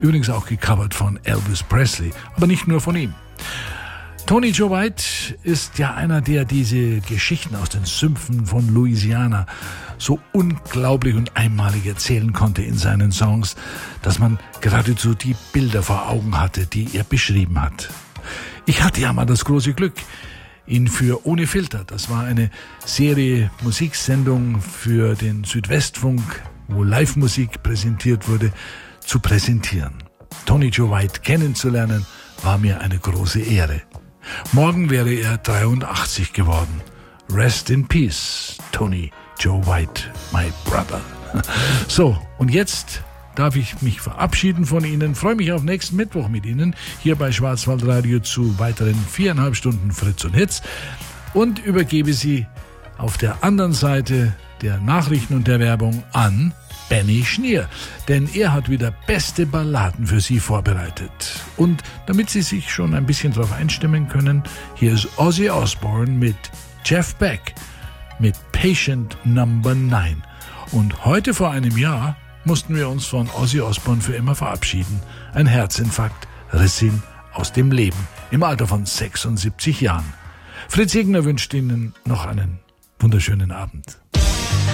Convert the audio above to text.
Übrigens auch gecovert von Elvis Presley, aber nicht nur von ihm. Tony Joe White ist ja einer, der diese Geschichten aus den Sümpfen von Louisiana so unglaublich und einmalig erzählen konnte in seinen Songs, dass man geradezu die Bilder vor Augen hatte, die er beschrieben hat. Ich hatte ja mal das große Glück, ihn für Ohne Filter, das war eine Serie Musiksendung für den Südwestfunk, wo Live-Musik präsentiert wurde, zu präsentieren. Tony Joe White kennenzulernen, war mir eine große Ehre. Morgen wäre er 83 geworden. Rest in peace, Tony Joe White, my brother. So, und jetzt darf ich mich verabschieden von Ihnen. Freue mich auf nächsten Mittwoch mit Ihnen hier bei Schwarzwaldradio zu weiteren 4,5 Stunden Fritz und Hits und übergebe Sie auf der anderen Seite der Nachrichten und der Werbung an Benny Schnier, denn er hat wieder beste Balladen für Sie vorbereitet. Und damit Sie sich schon ein bisschen darauf einstimmen können, hier ist Ozzy Osbourne mit Jeff Beck mit Patient Number 9. Und heute vor einem Jahr mussten wir uns von Ozzy Osbourne für immer verabschieden. Ein Herzinfarkt riss ihn aus dem Leben im Alter von 76 Jahren. Fritz Egner wünscht Ihnen noch einen wunderschönen Abend.